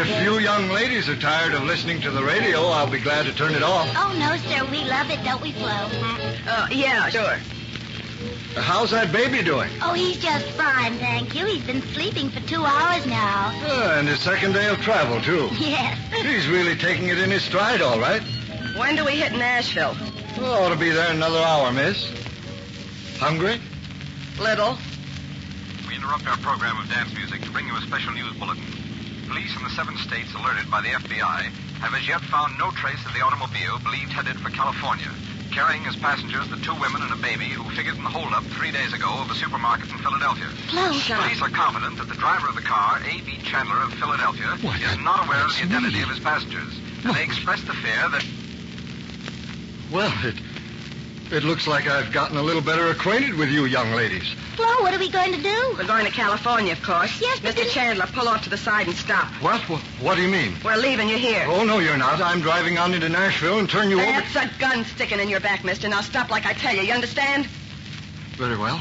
If you young ladies are tired of listening to the radio, I'll be glad to turn it off. Oh, no, sir. We love it, don't we, Flo? Yeah, sure. How's that baby doing? Oh, he's just fine, thank you. He's been sleeping for 2 hours now. And his second day of travel, too. Yes. He's really taking it in his stride, all right. When do we hit Nashville? Oh, ought to be there in another hour, miss. Hungry? Little. We interrupt our program of dance music to bring you a special news bulletin. Police in the 7 states alerted by the FBI have as yet found no trace of the automobile believed headed for California, carrying as passengers the 2 women and a baby who figured in the holdup 3 days ago of a supermarket in Philadelphia. Flo. Police are confident that the driver of the car, A.B. Chandler of Philadelphia, is not aware of the identity of his passengers. And they express the fear that... Well, it looks like I've gotten a little better acquainted with you young ladies. Flo, what are we going to do? We're going to California, of course. Yes, but Mr. Chandler, pull off to the side and stop. What? What do you mean? We're leaving you here. Oh, no, you're not. I'm driving on into Nashville and turn you over... That's a gun sticking in your back, mister. Now stop like I tell you. You understand? Very well.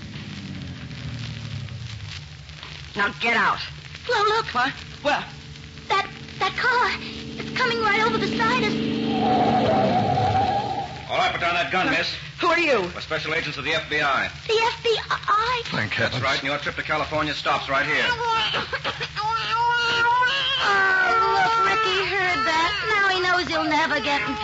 Now get out. Flo, look. What? Well, That car. It's coming right over beside us. All right, put down that gun, miss. who are you? We're special agents of the FBI. The FBI? Thank heavens. That's right, and your trip to California stops right here. Oh, look, Ricky heard that. Now he knows he'll never get in